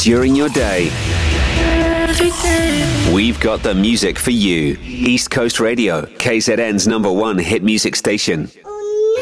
during your day. We've got the music for you. East Coast Radio, KZN's #1 hit music station.